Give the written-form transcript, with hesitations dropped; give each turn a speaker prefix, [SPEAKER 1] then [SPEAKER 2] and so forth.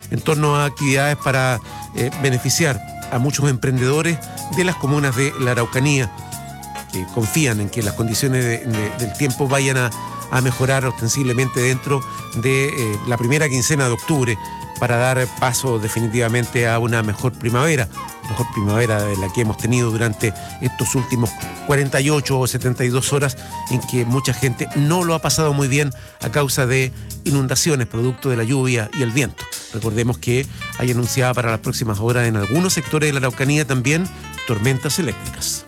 [SPEAKER 1] en torno a actividades para beneficiar a muchos emprendedores de las comunas de la Araucanía, que confían en que las condiciones del tiempo vayan a mejorar ostensiblemente dentro de la primera quincena de octubre, para dar paso definitivamente a una mejor primavera de la que hemos tenido durante estos últimos 48 o 72 horas, en que mucha gente no lo ha pasado muy bien a causa de inundaciones producto de la lluvia y el viento. Recordemos que hay anunciada para las próximas horas en algunos sectores de la Araucanía también tormentas eléctricas.